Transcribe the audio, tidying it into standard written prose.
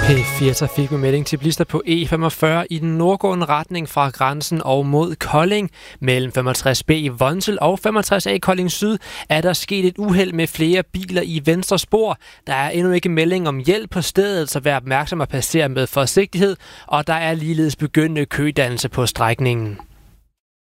P4 Trafik med melding til bilister på E45 i den nordgående retning fra grænsen og mod Kolding. Mellem 65B i Vonsild og 65A i Kolding Syd er der sket et uheld med flere biler i venstre spor. Der er endnu ikke melding om hjælp på stedet, så vær opmærksom at passere med forsigtighed, og der er ligeledes begyndende kødannelse på strækningen.